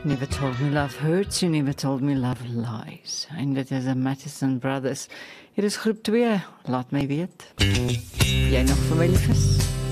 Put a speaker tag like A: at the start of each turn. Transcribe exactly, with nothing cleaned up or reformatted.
A: Never told me love hurts, you never told me love lies. En dit is 'n Matheson Brothers. Hier is groep twee, laat my weet. Jy nog vir my lief is?